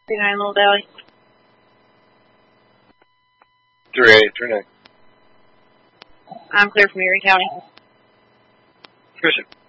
39 Little Valley. 3839. I'm clear from Erie County. Christian.